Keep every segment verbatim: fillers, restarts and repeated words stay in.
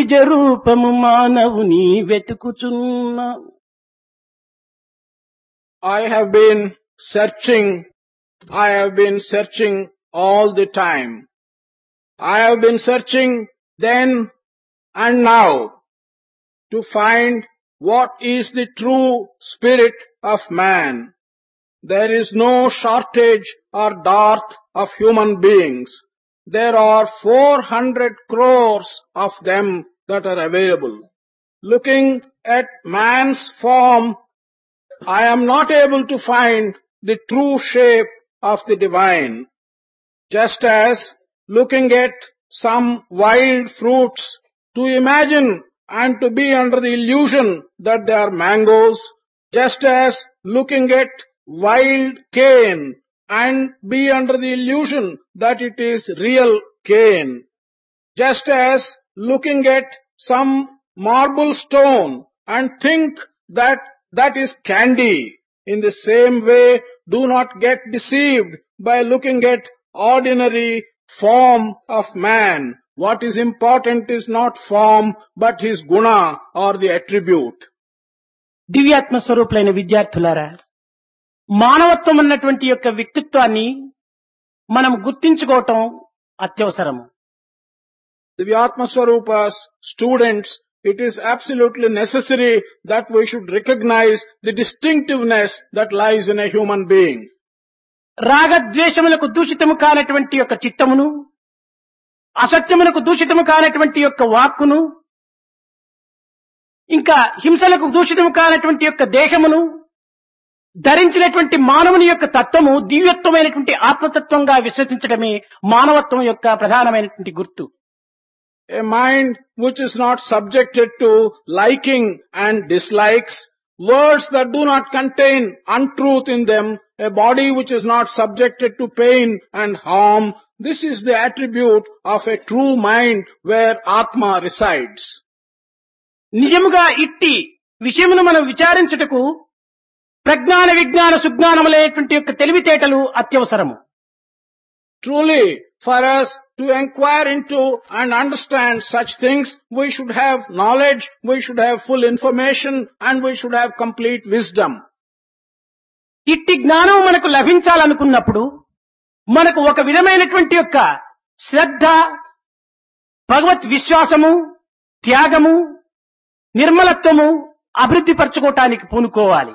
నిజ రూపము మానవుని వెతుకుచున్నా. I have been searching, I have been searching all the time. I have been searching then and now to find what is the true spirit of man. There is no shortage or dearth of human beings. There are four hundred crores of them that are available. Looking at man's form, I am not able to find the true shape of the divine. Just as looking at some wild fruits, to imagine and to be under the illusion that they are mangoes, just as looking at wild cane and be under the illusion that it is real cane, just as looking at some marble stone and think that that is candy. In the same way, do not get deceived by looking at ordinary form of man. What is important is not form, but his guna or the attribute. దివ్యాత్మ స్వరూపులైన విద్యార్థులారా, మానవత్వం అన్నటువంటి యొక్క వ్యక్తిత్వాన్ని మనం గుర్తించుకోవటం అత్యవసరము. Divyatma Swarupas, students, it is absolutely necessary that we should recognize the distinctiveness that lies in a human being. రాగద్వేషములకు దూషితము కానటువంటి యొక్క చిత్తమును, అసత్యములకు దూషితము కానటువంటి యొక్క వాక్కును, ఇంకా హింసలకు దూషితము కానటువంటి యొక్క దేహమును ధరించినటువంటి మానవుని యొక్క తత్వము దివ్యత్వమైనటువంటి ఆత్మతత్వంగా విశ్వసించడమే మానవత్వం యొక్క ప్రధానమైనటువంటి గుర్తు. A mind which is not subjected to liking and dislikes, words that do not contain untruth in them, a body which is not subjected to pain and harm, this is the attribute of a true mind where Atma resides. నిజముగా ఇట్టి విషయమును మనం విచారించుటకు ప్రజ్ఞాన విజ్ఞాన సుజ్ఞానములైనటువంటి యొక్క తెలివితేటలు అత్యవసరము. Truly, for us to inquire into and understand such things, we should have knowledge, we should have full information, and we should have complete wisdom. ఇట్టి జ్ఞానం మనకు లభించాలనుకున్నప్పుడు మనకు ఒక విధమైనటువంటి యొక్క శ్రద్ధ, భగవత్ విశ్వాసము, త్యాగము, నిర్మలత్వము అభివృద్ధి పరచుకోవటానికి పూనుకోవాలి.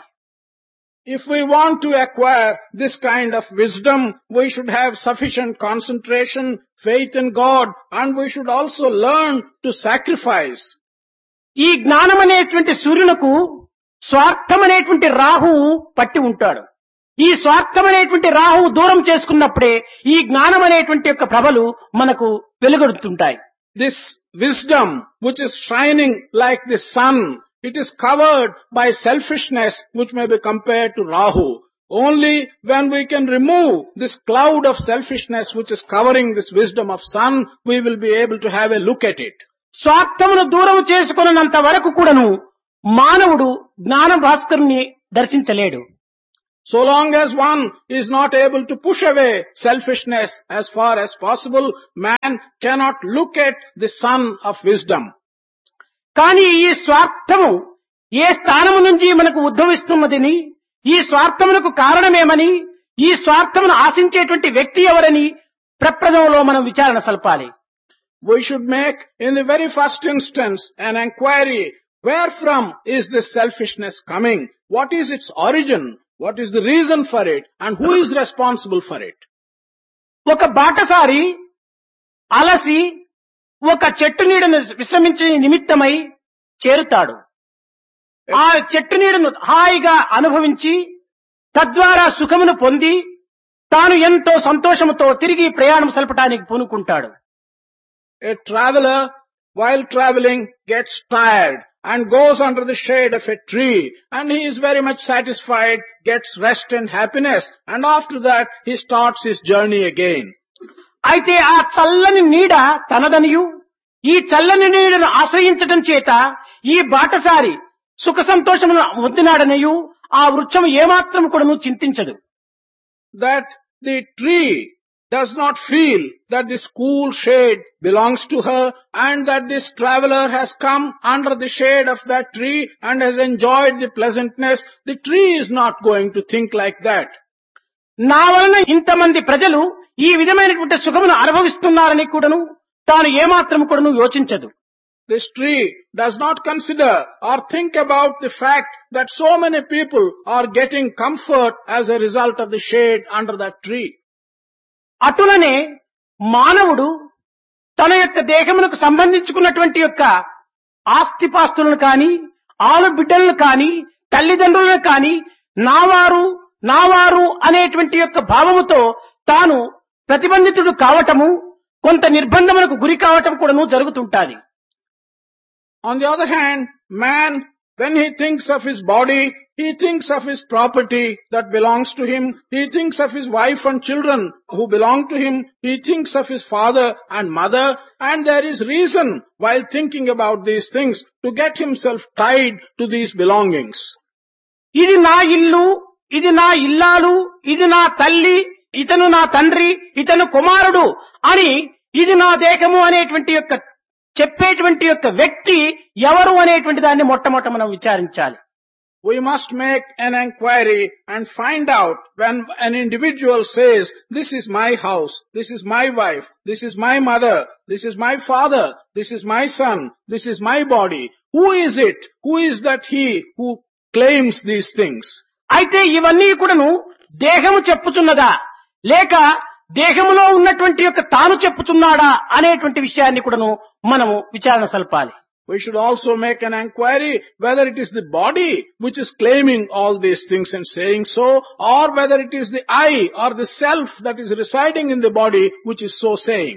If we want to acquire this kind of wisdom, we should have sufficient concentration, faith in God, and we should also learn to sacrifice. ఈ జ్ఞానం అనేటువంటి సూర్యునకు స్వార్థం అనేటువంటి రాహువు పట్టి ఉంటాడు. ఈ స్వార్థం అనేటువంటి రాహువు దూరం చేసుకున్నప్పుడే ఈ జ్ఞానం అనేటువంటి యొక్క ప్రభలు మనకు వెలుగొడుతుంటాయి. This wisdom, which is shining like the sun, it is covered by selfishness, which may be compared to Rahu. Only when we can remove this cloud of selfishness which is covering this wisdom of sun, we will be able to have a look at it. స్వార్థమును దూరం చేసుకున్నంత వరకు కూడాను మానవుడు జ్ఞాన భాస్కరుని దర్శించలేడు. So long as one is not able to push away selfishness as far as possible, man cannot look at the sun of wisdom. కానీ ఈ స్వార్థము ఏ స్థానము నుంచి మనకు ఉద్భవిస్తున్నదని, ఈ స్వార్థమునకు కారణమేమని, ఈ స్వార్థమును ఆశించేటువంటి వ్యక్తి ఎవరని ప్రప్రథమంలో మనం విచారణ సల్పాలి. We should make in the very first instance an inquiry, where from is this selfishness coming? What is its origin? What is the reason for it? And who is responsible for it? ఒక బాటసారి అలసి ఒక చెట్టు నీడను విశ్రమించే నిమిత్తమై చేరుతాడు. ఆ చెట్టు నీడను హాయిగా అనుభవించి తద్వారా సుఖమును పొంది తాను ఎంతో సంతోషముతో తిరిగి ప్రయాణం సల్పటానికి పూనుకుంటాడు. A traveler, while traveling, gets tired and goes under the shade of a tree, and he is very much satisfied, gets rest and happiness, and after that he starts his journey again. అయితే ఆ చల్లని నీడ తనదనియు, ఈ చల్లని నీడను ఆశ్రయించడం చేత ఈ బాటసారి సుఖ సంతోషమును పొందినాడనియు ఆ వృక్షము ఏమాత్రం కూడాను చింతించదు. That the tree does not feel that this cool shade belongs to her and that this traveler has come under the shade of that tree and has enjoyed the pleasantness, the tree is not going to think like that. నా వలన ఇంతమంది ప్రజలు ఈ విధమైనటువంటి సుఖమును అనుభవిస్తున్నారని కూడాను తాను ఏమాత్రం కూడాను యోచించదు. This tree does not consider or think about the fact that so many people are getting comfort as a result of the shade under that tree. అటులనే మానవుడు తన యొక్క దేహమునకు సంబంధించుకున్నటువంటి యొక్క ఆస్తిపాస్తులను కాని ఆలు బిడ్డలను కాని తల్లిదండ్రులను కాని నావారు నావారు అనేటువంటి యొక్క భావముతో తాను ప్రతిబంధితుడు కావటము కొంత నిర్బంధములకు గురి కావటం కూడాను జరుగుతుంటాది. On the other hand, man, when he thinks of his body, he thinks of his property that belongs to him, he thinks of his wife and children who belong to him, he thinks of his father and mother, and there is reason while thinking about these things to get himself tied to these belongings. ఇది నా ఇల్లు, ఇది నా ఇల్లాలు, ఇది నా తల్లి, ఇతను నా తండ్రి, ఇతను కుమారుడు అని ఇది నా దేహము అనేటువంటి యొక్క చెప్పేటువంటి యొక్క వ్యక్తి ఎవరు అనేటువంటి దాన్ని మొట్టమొదట మనం విచారించాలి. We must make an inquiry and find out when an individual says, this is my house, this is my wife, this is my mother, this is my father, this is my son, this is my body. Who is it? Who is that he who claims these things? అయితే ఇవన్నీ కూడాను దేహము చెప్పుతున్నదా లేక దేహములో ఉన్నటువంటి యొక్క తాను చెప్పుతున్నాడా అనేటువంటి విషయాన్ని కూడాను మనము విచారణ సల్పాలి. We should also make an inquiry whether it is the body which is claiming all these things and saying so, or whether it is the I or the self that is residing in the body which is so saying.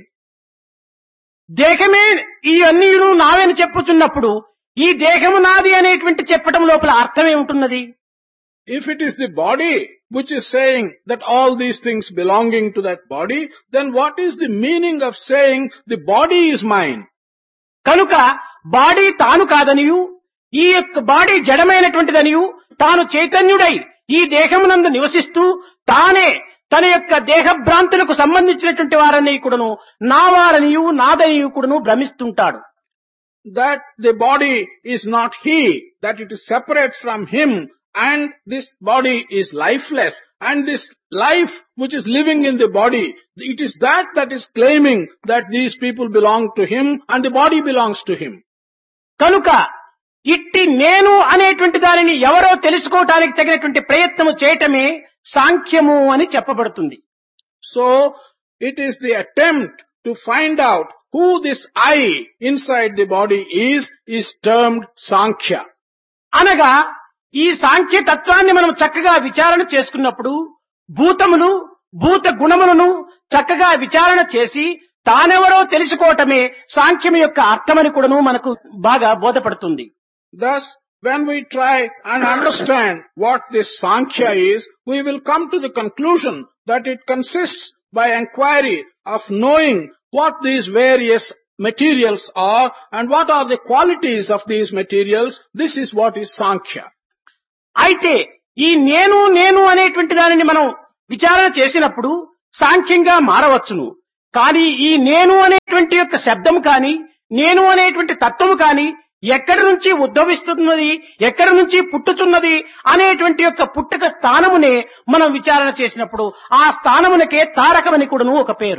దేహమే ఈ అన్నీ నావని చెప్పుతున్నప్పుడు ఈ దేహము నాది అనేటువంటి చెప్పటం లోపల అర్థం ఏముంటున్నది? If it is the body which is saying that all these things belonging to that body, then what is the meaning of saying the body is mine? కనుక బాడీ తాను కాదనియు ఈ యొక్క బాడీ జడమైనటువంటిదనియు తాను చైతన్యుడై ఈ దేహమునందు నివసిస్తూ తానే తన యొక్క దేహభ్రాంతులకు సంబంధించినటువంటి వారని కూడాను నా వారనియు నాదనియు కూడాను భ్రమిస్తుంటాడు. That the body is not he, that it is separate from him, and this body is lifeless, and this life which is living in the body, it is that that is claiming that these people belong to him and the body belongs to him. కనుక ఇట్టి నేను అనేటువంటి దానిని ఎవరో తెలుసుకోవటానికి తగినటువంటి ప్రయత్నము చేయటమే సాంఖ్యము అని చెప్పబడుతుంది. So it is the attempt to find out who this I inside the body is, is termed Sankhya. అనగా ఈ సాంఖ్య తత్వాన్ని మనం చక్కగా విచారణ చేసుకున్నప్పుడు భూతములు భూత గుణములను చక్కగా విచారణ చేసి తానెవరో తెలుసుకోవటమే సాంఖ్యం యొక్క అర్థమని కూడాను మనకు బాగా బోధపడుతుంది. Thus, when we try and understand what this Sankhya is, we will come to the conclusion that it consists by inquiry of knowing what these various materials are and what are the qualities of these materials. This is what is Sankhya. అయితే ఈ నేను నేను అనేటువంటి దానిని మనం విచారణ చేసినప్పుడు సాంఖ్యంగా మారవచ్చును. కానీ ఈ నేను అనేటువంటి యొక్క శబ్దము కాని నేను అనేటువంటి తత్వము కాని ఎక్కడి నుంచి ఉద్భవిస్తున్నది ఎక్కడి నుంచి పుట్టుతున్నది అనేటువంటి యొక్క పుట్టుక స్థానమునే మనం విచారణ చేసినప్పుడు ఆ స్థానమునకే తారకమని కూడాను ఒక పేరు.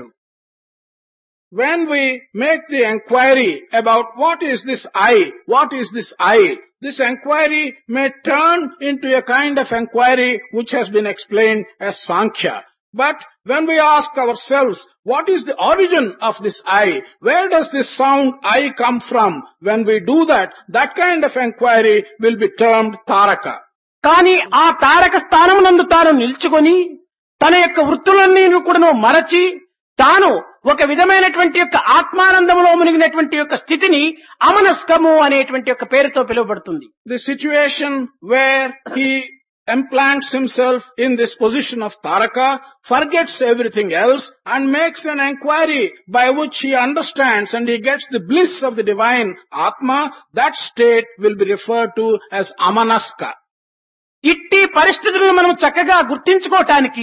When we make the inquiry about what is this I, what is this I, this inquiry may turn into a kind of inquiry which has been explained as Sankhya. But when we ask ourselves, what is the origin of this I? Where does this sound I come from? When we do that, that kind of inquiry will be termed Taraka. కానీ ఆ తారక స్థానమునందు తాను నిల్చుకొని తన యొక్క వృత్తులన్నీ కూడా మరచి తాను ఒక విధమైనటువంటి యొక్క ఆత్మానందములో మునిగినటువంటి యొక్క స్థితిని అమనస్కము అనేటువంటి యొక్క పేరుతో పిలువబడుతుంది. The situation where he implants himself in this position of Taraka, forgets everything else and makes an inquiry by which he understands and he gets the bliss of the divine Atma, that state will be referred to as Amanaska. ఇట్టి పరిస్థితులను మనం చక్కగా గుర్తించుకోవటానికి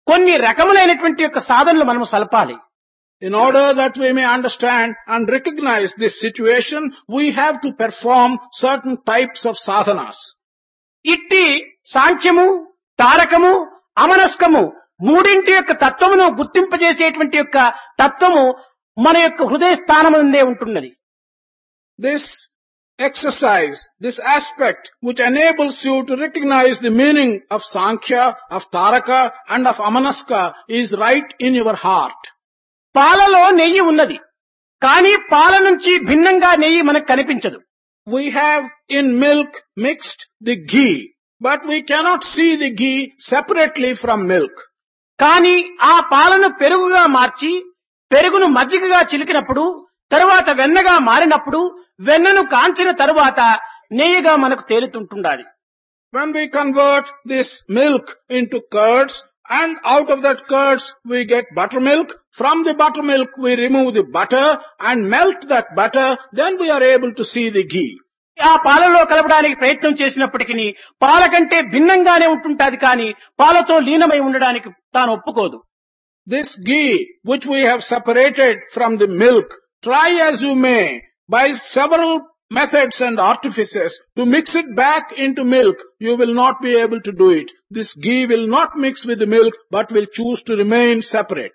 కొన్ని రకములైనటువంటి యొక్క సాధనలు మనము సలపాలి. In order that we may understand and recognize this situation, we have to perform certain types of sadhanas. ఇట్టి సాంఖ్యము, తారకము, అమనస్కము మూడింటి యొక్క తత్వమును గుర్తింపజేసేటువంటి యొక్క తత్వము మన యొక్క హృదయ స్థానమునందే ఉంటున్నది. This exercise, this aspect which enables you to recognize the meaning of Sankhya, of Taraka and of Amanaska is right in your heart. పాలలో నెయ్యి ఉన్నది, కానీ పాల నుంచి భిన్నంగా నెయ్యి మనకు కనిపించదు. We have in milk mixed the ghee, but we cannot see the ghee separately from milk. కానీ ఆ పాలను పెరుగుగా మార్చి పెరుగును మజ్జిగగా చిలికినప్పుడు తరువాత వెన్నగా మారినప్పుడు వెన్నను కాంచిన తరువాత నెయ్యిగా మనకు తేలుతుంటుండాలి. When we convert this milk into curds and out of that curds we get buttermilk, from the buttermilk we remove the butter and melt that butter, then we are able to see the ghee. ఆ పాలలో కలపడానికి ప్రయత్నం చేసినప్పటికీ పాల కంటే భిన్నంగానే ఉంటుంటాది, కానీ పాలతో లీనమై ఉండడానికి తాను ఒప్పుకోదు. This ghee which we have separated from the milk, try as you may by several methods and artifices to mix it back into milk, you will not be able to do it. This ghee will not mix with the milk but will choose to remain separate.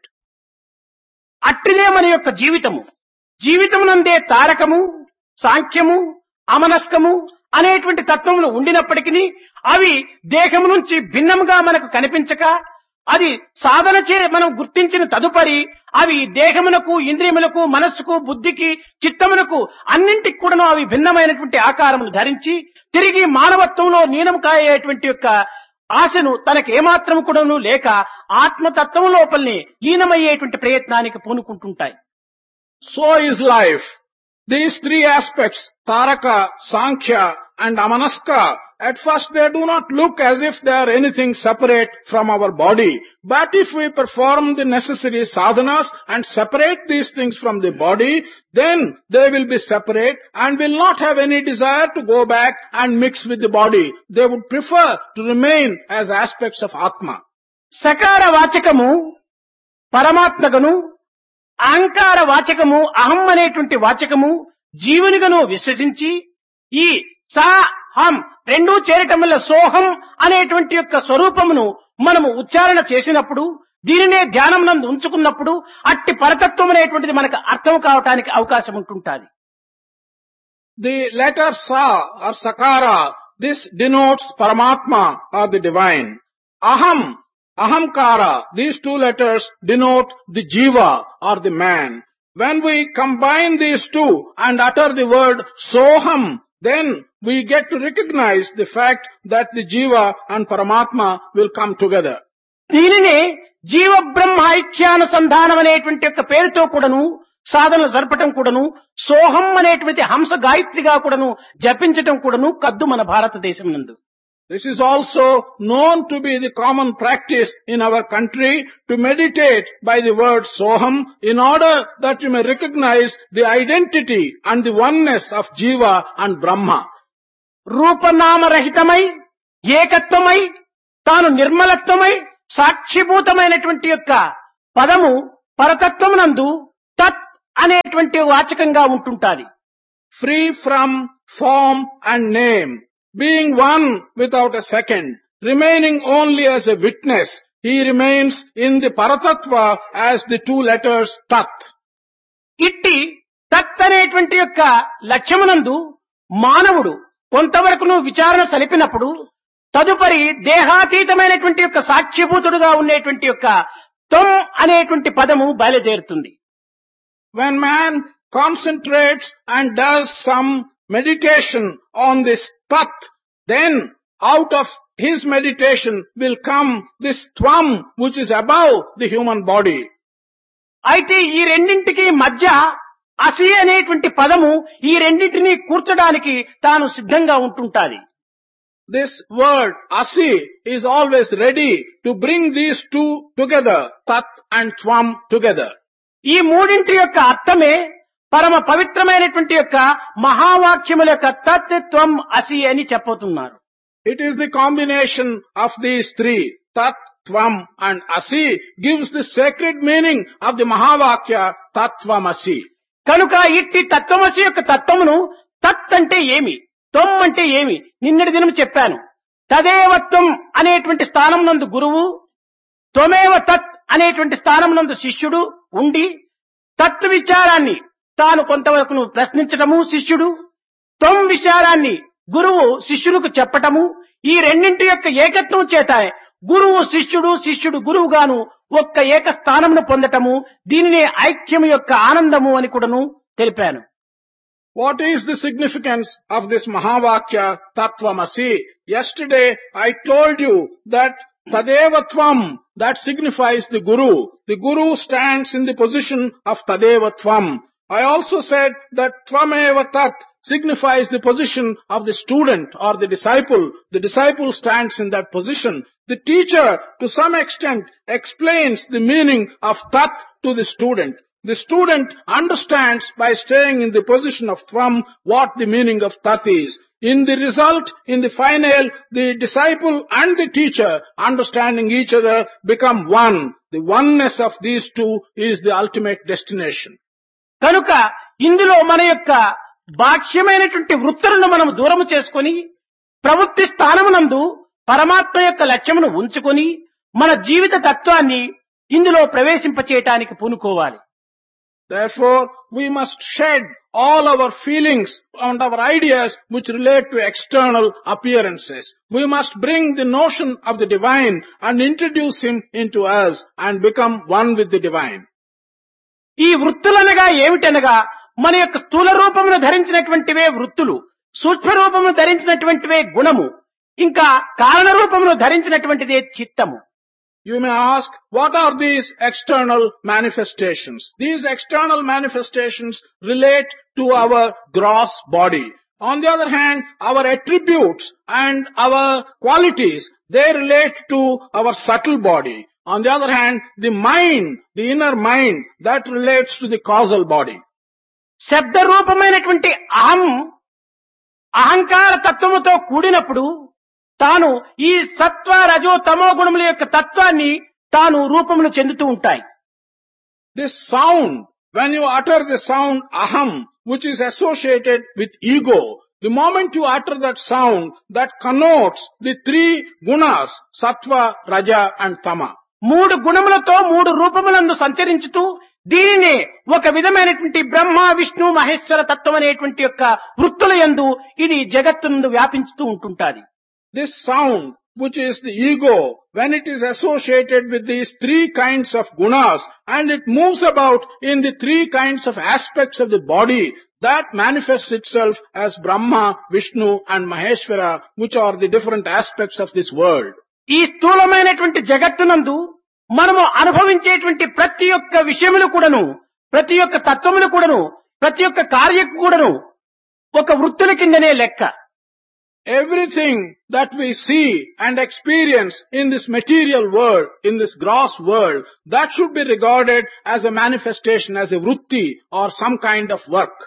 అట్టిదే మన యొక్క జీవితము. జీవితమునందే తారకము, సాంఖ్యము, అమనస్కము అనేటువంటి తత్వములు ఉండినప్పటికీ అవి దేహము నుంచి భిన్నముగా మనకు కనిపించక అది సాధన చే మనం గుర్తించిన తదుపరి అవి దేహమునకు, ఇంద్రియములకు, మనస్సుకు, బుద్ధికి, చిత్తమునకు అన్నింటికి కూడాను అవి భిన్నమైనటువంటి ఆకారమును ధరించి తిరిగి మానవత్వంలో లీనము కాయేటువంటి యొక్క ఆశను తనకు ఏమాత్రం కూడాను లేక ఆత్మతత్వం లోపలనే లీనమయ్యేటువంటి ప్రయత్నానికి పూనుకుంటుంటాయి. So is life. These three aspects, Taraka, Sankhya and Amanaska, at first they do not look as if they are anything separate from our body. But if we perform the necessary sadhanas and separate these things from the body, then they will be separate and will not have any desire to go back and mix with the body. They would prefer to remain as aspects of Atma. సకార వాచకము పరమాత్మగను, అహంకార వాచకము అహం అనేటువంటి వాచకము జీవునిగను విశ్వసించి ఈ సా హం రెండూ చేరటం వల్ల సోహం అనేటువంటి యొక్క స్వరూపమును మనము ఉచ్చారణ చేసినప్పుడు దీనినే ధ్యానం నందు ఉంచుకున్నప్పుడు అట్టి పరతత్వం అనేటువంటిది మనకు అర్థం కావటానికి అవకాశం ఉంటుంటుంది. The letter Sa or Sakara, this denotes Paramatma or the divine. Aham, Ahamkara, these two letters denote the Jiva or the man. When we combine these two and utter the word Soham, then we get to recognize the fact that the Jiva and Paramatma will come together. దీనినే జీవ బ్రహ్మ ఐక్యానుసంధానం అనేటువంటి యొక్క పేరుతో కూడాను సాధనలు జరపటం కూడాను సోహం అనేటువంటి హంస గాయత్రిగా కూడాను జపించటం కూడాను కద్దు మన భారతదేశం నందు. This is also known to be the common practice in our country to meditate by the word Soham in order that you may recognize the identity and the oneness of Jiva and Brahma. రూపనామరహితమై ఏకత్వమై తాను నిర్మలత్వమై సాక్షిభూతమైనటువంటి యొక్క పదము పరతత్వమునందు తత్ అనేటువంటి వాచకంగా ఉంటుంటాది. Free from form and name, being one without a second, remaining only as a witness, he remains in the Paratattva as the two letters Tat. ఇట్టి తత్ అనేటువంటి యొక్క లక్ష్యమునందు మానవుడు కొంతవరకును విచారణ సలిపినప్పుడు తదుపరి దేహాతీతమైనటువంటి యొక్క సాక్షిభూతుడుగా ఉండేటువంటి యొక్క త్వం అనేటువంటి పదము బయలుదేరుతుంది. When man concentrates and does some meditation on this Tat, then out of his meditation will come this Tvam which is above the human body. అయితే ఈ రెండింటికి మధ్య అసి అనేటువంటి పదము ఈ రెండింటినీ కూర్చడానికి తాను సిద్ధంగా ఉంటుంటాది. This word Asi is always ready to bring these two together, Tat and Tvam together. ఈ మూడింటి యొక్క అర్థమే పరమ పవిత్రమైనటువంటి యొక్క మహావాక్యముల యొక్క తత్ త్వం అసి అని చెప్పబోతున్నారు. It is the combination of these three, Tat, Tvam and Asi gives the sacred meaning of the Mahavakya Tattvamasi. కనుక ఇట్టి తత్వమసి యొక్క తత్వమును తత్ అంటే ఏమి, త్వం అంటే ఏమి నిన్నటి దినం చెప్పాను. తదేవత్వం అనేటువంటి స్థానం నందు గురువు, త్వమేవ తత్ అనేటువంటి స్థానం నందు శిష్యుడు ఉండి తత్ విచారాన్ని తాను కొంతవరకు ప్రశ్నించటము శిష్యుడు, త్వం విచారాన్ని గురువు శిష్యులకు చెప్పటము, ఈ రెండింటి యొక్క ఏకత్వం చేత గురువు శిష్యుడు శిష్యుడు గురువుగాను ఒక్క ఏక స్థానమును పొందటము, దీనినే ఐక్యము యొక్క ఆనందము అని కూడాను తెలిపాను. What is the significance of this Mahavakya Tattvamasi? Yesterday I told you that Tadevatvam, that signifies the Guru. The Guru stands in the position of Tadevatvam. I also said that Tvameva Tat signifies the position of the student or the disciple. The disciple stands in that position. The teacher, to some extent, explains the meaning of Tat to the student. The student understands by staying in the position of Tvam what the meaning of Tat is. In the result, in the final, the disciple and the teacher, understanding each other, become one. The oneness of these two is the ultimate destination. కనుక ఇందులో మన యొక్క బాహ్యమైనటువంటి వృత్తులను మనం దూరము చేసుకొని ప్రవృత్తి స్థానమునందు పరమాత్మ యొక్క లక్ష్యమును ఉంచుకొని మన జీవిత తత్వాన్ని ఇందులో ప్రవేశింపచేయటానికి పూనుకోవాలి. Therefore, we must shed all our feelings and our ideas which relate to external appearances. We must bring the notion of the divine and introduce him into us and become one with the divine. ఈ వృత్తులనగా ఏమిటనగా మన యొక్క స్థూల రూపమును ధరించినటువంటివే వృత్తులు, సూక్ష్మ రూపమును ధరించినటువంటివే గుణము, ఇంకా కారణ రూపమును ధరించినటువంటిదే చిత్తము. You may ask, what are these external manifestations? These external manifestations relate to our gross body. On the other hand, our attributes and our qualities, they relate to our subtle body. On the other hand, the mind, the inner mind, that relates to the causal body. శబ్ద రూపమైనటువంటి అహం అహంకార తత్వముతో కూడినప్పుడు తాను ఈ సత్వ రజో తమో గుణముల యొక్క తత్వాన్ని తాను రూపములు చెందుతూ ఉంటాయి. This sound, when you utter the sound aham, which is associated with ego, the moment you utter that sound, that connotes the three gunas, sattva, raja and tama. మూడు గుణములతో మూడు రూపములందు సంచరించుతూ దీనినే ఒక విధమైనటువంటి బ్రహ్మ విష్ణు మహేశ్వర తత్వం అనేటువంటి యొక్క వృత్తుల యందు ఇది జగత్తునందు వ్యాపించుతూ ఉంటుంటాది. This sound, which is the ego, when it is associated with these three kinds of gunas and it moves about in the three kinds of aspects of the body, that manifests itself as Brahma, Vishnu and Maheshwara, which are the different aspects of this world. ఈ స్థూలమైనటువంటి జగత్తునందు మనము అనుభవించేటువంటి ప్రతి ఒక్క విషయములు కూడాను, ప్రతి ఒక్క తత్వములు కూడాను, ప్రతి ఒక్క కార్యకు కూడాను ఒక వృత్తుల కిందనే లెక్క. Everything that we see and experience in this material world, in this gross world, that should be regarded as a manifestation, as a vrutti or some kind of work.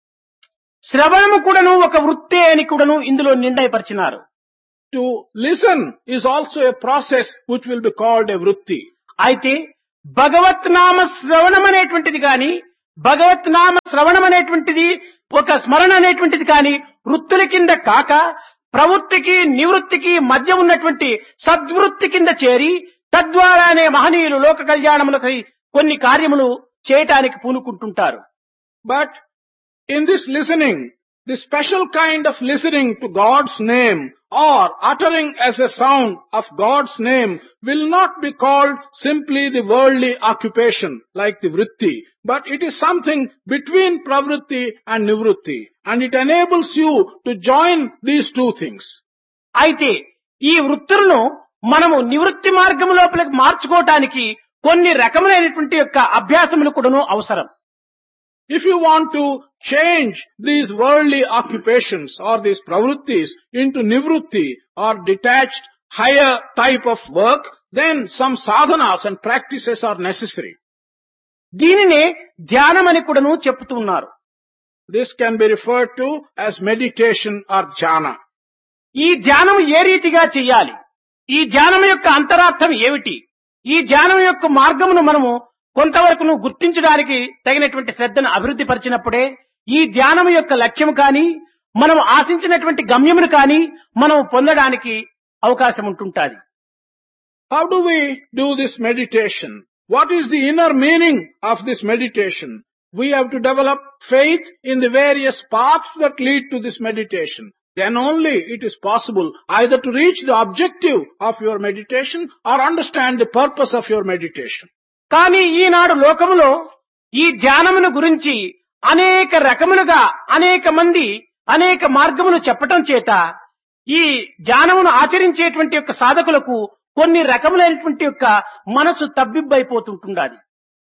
శ్రవణము కూడాను ఒక వృత్తే అని కూడాను ఇందులో నిర్ణయపరిచినారు. To listen is also a process which will be called a vrutti. అయితే భగవత్ నామ శ్రవణం అనేటువంటిది కానీ, భగవత్ నామ శ్రవణం అనేటువంటిది ఒక స్మరణ అనేటువంటిది కానీ వృత్తుల కింద కాక ప్రవృత్తికి నివృత్తికి మధ్య ఉన్నటువంటి సద్వృత్తి కింద చేరి తద్వారానే మహనీయులు లోక కళ్యాణములకు కొన్ని కార్యములు చేయటానికి పూనుకుంటుంటారు. But in this listening, the special kind of listening to God's name or uttering as a sound of God's name will not be called simply the worldly occupation like the vritti, but it is something between pravritti and nivritti, and it enables you to join these two things. అయితే ఈ వృత్తులను మనము నివృత్తి మార్గము లోపలికి మార్చుకోవటానికి కొన్ని రకములైనటువంటి యొక్క అభ్యాసములు కూడాను అవసరం. If you want to change these worldly occupations or these pravrittis into nivritti or detached higher type of work, then some sadhanas and practices are necessary. దీనినే ధ్యానం అని కూడాను చెప్తున్నారు. This can be referred to as meditation or dhyana. ఈ ధ్యానం ఏ రీతిగా చేయాలి? ఈ ధ్యానం యొక్క అంతరార్థం ఏమిటి? ఈ ధ్యానం యొక్క మార్గమును మనము కొంతవరకు గుర్తించడానికి తగినటువంటి శ్రద్ధను అభివృద్ధి పరిచినప్పుడే ఈ ధ్యానం యొక్క లక్ష్యం కానీ మనం ఆశించినటువంటి గమ్యమును కానీ మనం పొందడానికి అవకాశం ఉంటుంటుంది. How do we do this meditation? What is the inner meaning of this meditation? We have to develop faith in the various paths that lead to this meditation. Then only it is possible either to reach the objective of your meditation or understand the purpose of your meditation. కానీ ఈనాడు లోకములో ఈ ధ్యానమును గురించి అనేక రకములుగా అనేక మంది అనేక మార్గములు చెప్పటం చేత ఈ ధ్యానమును ఆచరించేటువంటి యొక్క సాధకులకు కొన్ని రకములైనటువంటి యొక్క మనసు తబ్బిబ్బైపోతుంటున్నది.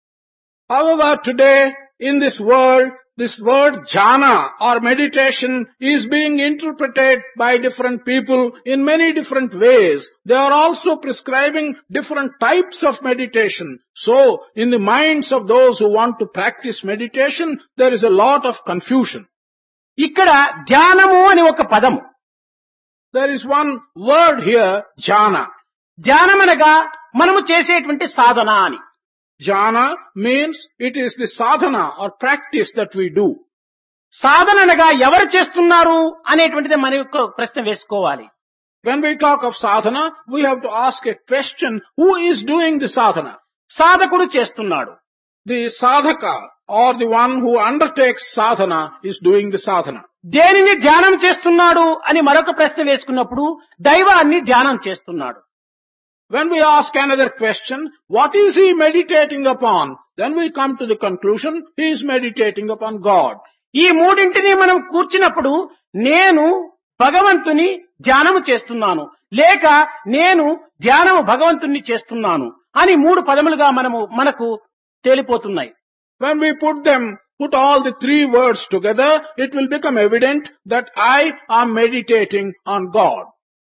However, today in this world, this word jhana or meditation is being interpreted by different people in many different ways. They are also prescribing different types of meditation. So, in the minds of those who want to practice meditation, there is a lot of confusion. ఇక్కడ ధ్యానము అని ఒక పదము. There is one word here, jhana. ధ్యానమనగా మనము చేసేటువంటి సాధన అని. Jhana means it is the sadhana or practice that we do. సాధన అనగా ఎవరు చేస్తున్నారు అనేటువంటిది మన యొక్క ప్రశ్న వేసుకోవాలి. When we talk of sadhana, we have to ask a question, who is doing the sadhana? సాధకుడు చేస్తున్నాడు. The sadhaka or the one who undertakes sadhana is doing the sadhana. దేనిని ధ్యానం చేస్తున్నాడు అని మరొక ప్రశ్న వేసుకున్నప్పుడు దైవాన్ని ధ్యానం చేస్తున్నాడు. When we ask another question, what is he meditating upon? Then we come to the conclusion, he is meditating upon God. ఈ మూడింటిని మనం కూర్చున్నప్పుడు నేను భగవంతుని ధ్యానము చేస్తున్నాను లేక నేను ధ్యానము భగవంతుని చేస్తున్నాను అని మూడు పదములుగా మనము మనకు తేలిపోతున్నాయి. When we put them, put all the three words together, it will become evident that I am meditating on God.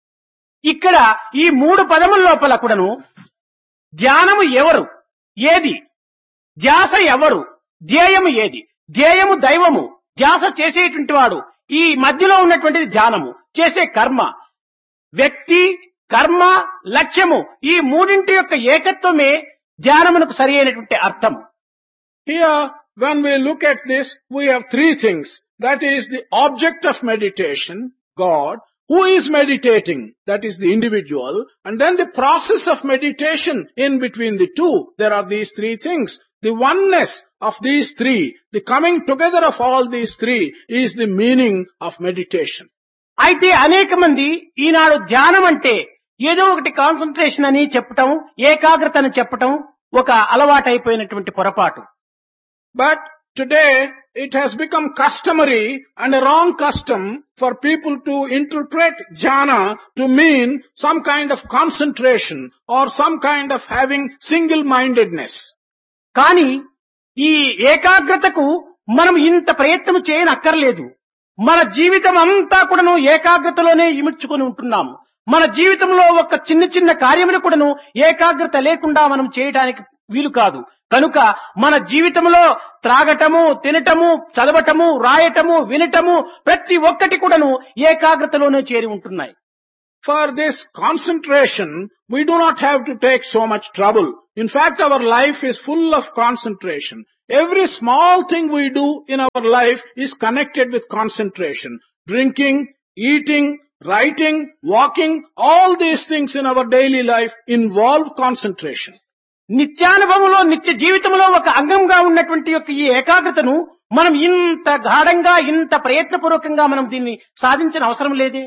ఇక్కడ ఈ మూడు పదముల లోపల కూడాను ధ్యానము ఎవరు, ఏది, ధ్యాస ఎవరు, ధ్యేయము ఏది, ధ్యేయము దైవము, ధ్యాస చేసేటువంటి వాడు, ఈ మధ్యలో ఉన్నటువంటిది ధ్యానము, చేసే కర్మ, వ్యక్తి, కర్మ, లక్ష్యము, ఈ మూడింటి యొక్క ఏకత్వమే ధ్యానమునకు సరి అయినటువంటి అర్థము. Here, when we look at this, we have three things. That is the object of meditation, God. Who is meditating? That is the individual. And then the process of meditation in between the two. There are these three things. The oneness of these three, the coming together of all these three is the meaning of meditation. అయితే అనేక మంది ఈనాడు ధ్యానం అంటే ఏదో ఒకటి concentration అని చెప్పటం, ఏకాగ్రత అని చెప్పటం ఒక అలవాటైపోయినటువంటి పొరపాటు. But today it has become customary and a wrong custom for people to interpret jhana to mean some kind of concentration or some kind of having single-mindedness. కానీ ఈ ఏకాగ్రతకు మనం ఇంత ప్రయత్నం చేయనక్కర్లేదు. మన జీవితం అంతా కూడాను ఏకాగ్రతలోనే ఇముడ్చుకొని ఉంటున్నాము. మన జీవితంలో ఒక చిన్న చిన్న కార్యములు కూడాను ఏకాగ్రత లేకుండా మనం చేయడానికి వీలు కాదు. కనుక మన జీవితంలో త్రాగటము, తినటము, చదవటము, రాయటము, వినటము ప్రతి ఒక్కటి కూడాను ఏకాగ్రతలోనే చేరి ఉంటున్నాయి. For this concentration, we do not have to take so much trouble. In fact, our life is full of concentration. Every small thing we do in our life is connected with concentration. Drinking, eating, writing, walking, all these things in our daily life involve concentration. నిత్యానుభవంలో నిత్య జీవితంలో ఒక అంగంగా ఉన్నటువంటి యొక్క ఈ ఏకాగ్రతను మనం ఇంత గాఢంగా ఇంత ప్రయత్నపూర్వకంగా మనం దీన్ని సాధించిన అవసరం లేదే.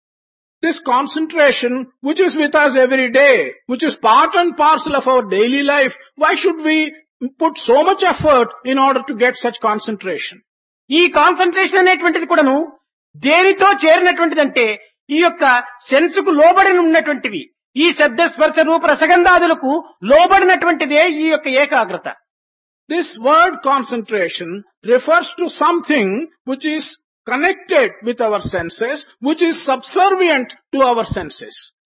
This concentration which is with us every day, which is part and parcel of our daily life, why should we put so much effort in order to get such concentration? ఈ కాన్సంట్రేషన్ అనేటువంటిది కూడాను దేనితో చేరినటువంటిదంటే ఈ యొక్క sense కు లోబడి ఉన్నటువంటివి, ఈ శబ్ద స్పర్శ రూప రసగంధాదులకు లోబడినటువంటిదే ఈ యొక్క ఏకాగ్రత. This word concentration refers to something which is connected with our senses, which is subservient to our senses.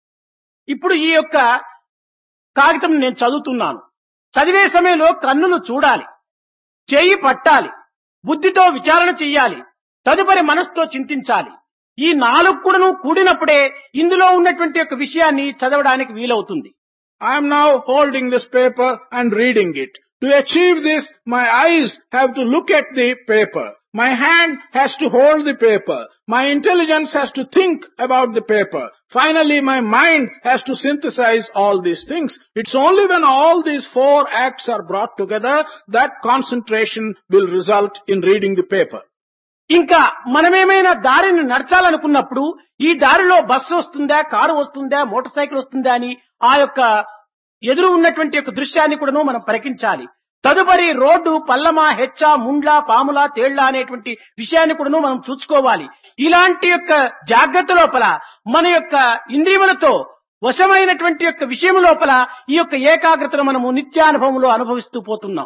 ఇప్పుడు ఈ యొక్క కాగితం నేను చదువుతున్నాను. చదివే సమయంలో కన్నులు చూడాలి, చేయి పట్టాలి, బుద్ధితో విచారణ చెయ్యాలి, తదుపరి మనసుతో చింతించాలి. ఈ నాలుగు కూడాను కూడినప్పుడే ఇందులో ఉన్నటువంటి యొక్క విషయాన్ని చదవడానికి వీలవుతుంది. I am now holding this paper and reading it. To achieve this, my eyes have to look at the paper. My hand has to hold the paper. My intelligence has to think about the paper. Finally, my mind has to synthesize all these things. It's only when all these four acts are brought together that concentration will result in reading the paper. ఇంకా మనమేమైనా దారిని నడచాలనుకున్నప్పుడు ఈ దారిలో bus వస్తుందా, car వస్తుందా, motor cycle వస్తుందా అని ఆ యొక్క ఎదురు ఉన్నటువంటి యొక్క దృశ్యాన్ని కూడాను మనం పరికించాలి. తదుపరి రోడ్డు పల్లమా, హెచ్చ, ముండ్ల, పాముల, తేళ్ల అనేటువంటి విషయాన్ని కూడాను మనం చూసుకోవాలి. ఇలాంటి యొక్క జాగ్రత్త లోపల మన యొక్క ఇంద్రియములతో వశమైనటువంటి యొక్క విషయం లోపల ఈ యొక్క ఏకాగ్రతను మనము నిత్యానుభవంలో అనుభవిస్తూ పోతున్నాం.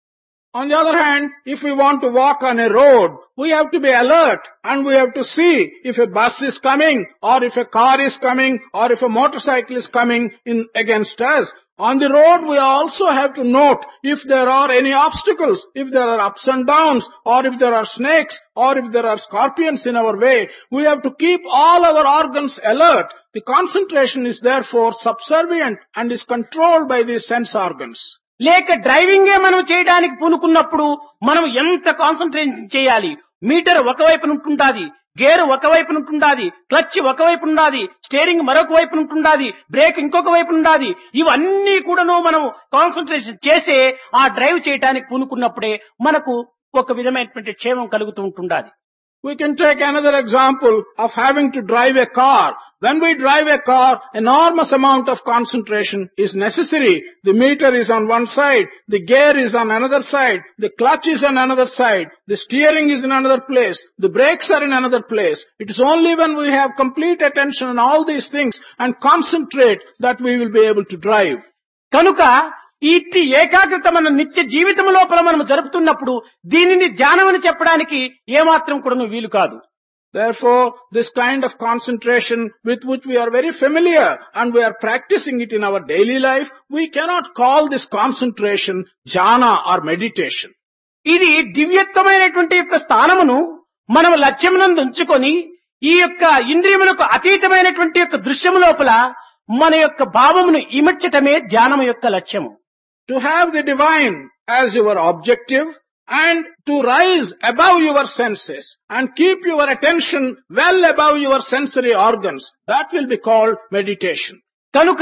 On the other hand, if we want to walk on a road, we have to be alert and we have to see if a bus is coming or if a car is coming or if a motorcycle is coming in against us. On the road, we also have to note if there are any obstacles, if there are ups and downs, or if there are snakes, or if there are scorpions in our way. We have to keep all our organs alert. The concentration is therefore subservient and is controlled by these sense organs. లేక డ్రైవింగే మనం చేయడానికి పూనుకున్నప్పుడు మనం ఎంత concentration చేయాలి. Metre ఒకవైపు ఉంటుండాది, gear ఒకవైపు ఉంటుండాది, clutch ఒకవైపు ఉండాది, స్టీరింగ్ మరొక వైపు ఉంటుండాది, బ్రేక్ ఇంకొక వైపు ఉండాది. ఇవన్నీ కూడాను మనం కాన్సన్ట్రేషన్ చేసే ఆ డ్రైవ్ చేయడానికి పూనుకున్నప్పుడే మనకు ఒక విధమైనటువంటి క్షేమం కలుగుతూ ఉంటుండాది. We can take another example of having to drive a car. When we drive a car, enormous amount of concentration is necessary. The meter is on one side, the gear is on another side, the clutch is on another side, the steering is in another place, the brakes are in another place. It is only when we have complete attention on all these things and concentrate that we will be able to drive. కనుక ఇట్టి ఏకాగ్రత మన నిత్య జీవితం లోపల మనం జరుపుతున్నప్పుడు దీనిని ధ్యానం అని చెప్పడానికి ఏమాత్రం కూడా వీలు కాదు. Therefore, this kind of concentration with which we are very familiar and we are practicing it in our daily life, we cannot call this concentration jhana or meditation. ఇది దివ్యత్వమైనటువంటి యొక్క స్థానమును మనం లక్ష్యమునందు ఉంచుకొని ఈ యొక్క ఇంద్రియములకు అతీతమైనటువంటి యొక్క దృశ్యము లోపల మన యొక్క భావమును ఇమర్చటమే ధ్యానము యొక్క లక్ష్యము. To have the divine as your objective and to rise above your senses and keep your attention well above your sensory organs, that will be called meditation. కనుక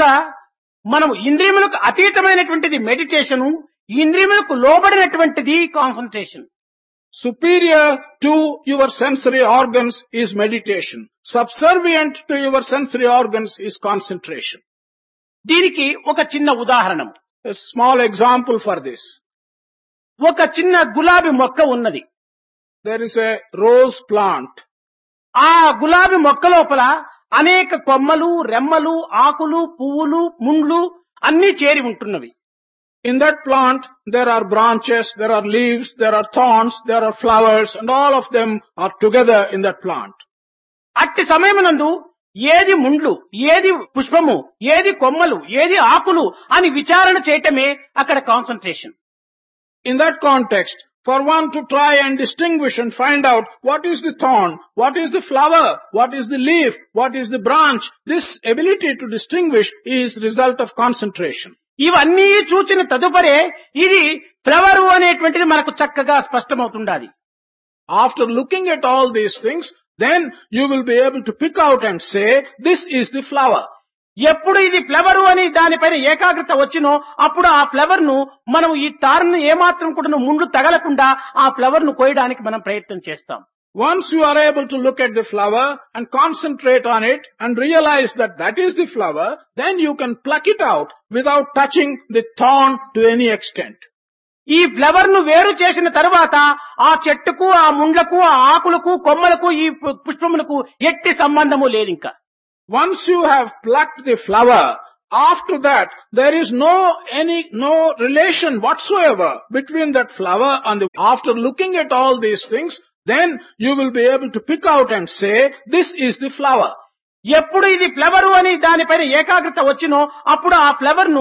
మనం ఇంద్రియములకు అతీతమైనటువంటిది మెడిటేషను, ఇంద్రియములకు లోబడినటువంటిది concentration. Superior to your sensory organs is meditation. Subservient to your sensory organs is concentration. దీనికి ఒక చిన్న ఉదాహరణ. A small example for this. ఒక చిన్న గులాబీ మొక్క ఉన్నది. There is a rose plant. ఆ గులాబీ మొక్క లోపల అనేక కొమ్మలు, రెమ్మలు, ఆకులు, పువ్వులు, ముండ్లు అన్నీ చేరి ఉంటున్నవి. In that plant, there are branches, there are leaves, there are thorns, there are flowers, and all of them are together in that plant. అట్టి సమయమునందు ఏది ముండ్లు, ఏది పుష్పము, ఏది కొమ్మలు, ఏది ఆకులు అని విచారణ చేయటమే అక్కడ concentration. In that context, for one to try and distinguish and find out what is the thorn, what is the flower, what is the leaf, what is the branch, this ability to distinguish is result of concentration. ఇవన్నీ చూచిన తదుపరే ఇది flower అనేటువంటిది మనకు చక్కగా స్పష్టమవుతుండాలి. After looking at all these things, then you will be able to pick out and say, this is the flower. ఎప్పుడు ఇది flower అని దానిపైన ఏకాగ్రత వచ్చినో అప్పుడు ఆ ఫ్లవర్ ను మనం ఈ తారును ఏమాత్రం కూడా ముండ్లు తగలకుండా ఆ ఫ్లవర్ ను కోయడానికి మనం ప్రయత్నం చేస్తాం. Once you are able to look at the flower and concentrate on it and realize that that is the flower, then you can pluck it out without touching the thorn to any extent. ఈ flower ను వేరు చేసిన తరువాత ఆ చెట్టుకు, ఆ ముండ్లకు, ఆ ఆకులకు, కొమ్మలకు, ఈ పుష్పములకు ఎట్టి సంబంధము లేదు ఇంకా. Once you have plucked the flower, after that there is no any no relation whatsoever between that flower and the. After looking at all these things, then you will be able to pick out and say, this is the flower. ఎప్పుడు ఇది flower అని దానిపైన ఏకాగ్రత వచ్చినో అప్పుడు ఆ flower ను